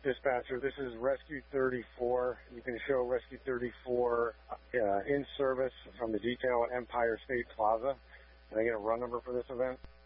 Dispatcher, this is Rescue 34. You can show Rescue 34 in service from the detail at Empire State Plaza. Can I get a run number for this event?